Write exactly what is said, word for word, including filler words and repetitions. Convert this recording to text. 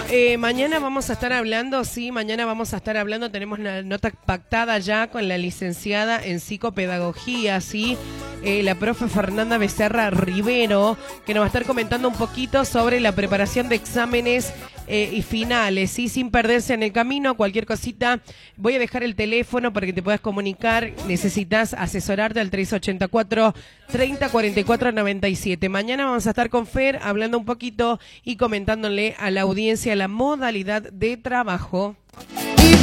eh, mañana vamos a estar hablando, sí, mañana vamos a estar hablando, tenemos una nota pactada ya con la licenciada en psicopedagogía, sí, eh, la profe Fernanda Becerra Rivero, que nos va a estar comentando un poquito sobre la preparación de exámenes eh, y finales, sí, sin perderse en el camino, cualquier cosita. Voy a dejar el teléfono para que te puedas comunicar, necesitas asesorarte al tres ochenta y cuatro, treinta cuarenta y cuatro noventa y siete. Mañana vamos a estar con Fer hablando un poquito y comentándole a la audiencia la modalidad de trabajo.